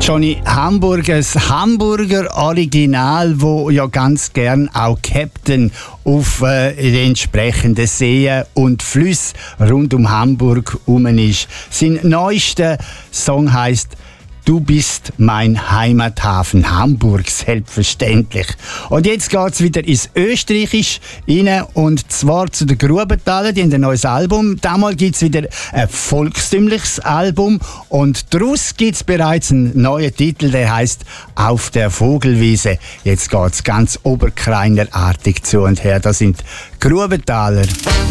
Johnny Hamburg, ein Hamburger Original, wo ja ganz gern auch Captain auf den entsprechenden Seen und Flüssen rund um Hamburg herum ist. Sein neuester Song heisst «Du bist mein Heimathafen Hamburg», selbstverständlich. Und jetzt geht es wieder ins Österreichische rein, und zwar zu den Grubenthalern. Die haben ein neues Album. Damals gibt es wieder ein volkstümliches Album, und daraus gibt es bereits einen neuen Titel, der heisst «Auf der Vogelwiese». Jetzt geht es ganz oberkleinerartig zu und her. Da sind Grubenthaler.